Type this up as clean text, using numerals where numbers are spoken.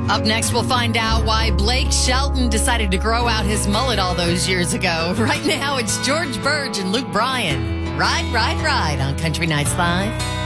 Up next, we'll find out why Blake Shelton decided to grow out his mullet all those years ago. Right now, it's George Burge and Luke Bryan. Ride, ride, ride on Country Nights Live.